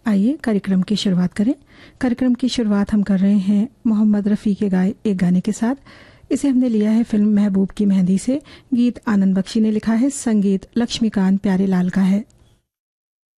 आइए कार्यक्रम की शुरुआत करें। कार्यक्रम की शुरुआत हम कर रहे हैं मोहम्मद रफ़ी के गाए एक गाने के साथ। इसे हमने लिया है फिल्म महबूब की मेहंदी से। गीत आनंद बख्शी ने लिखा है, संगीत लक्ष्मीकांत प्यारेलाल का है।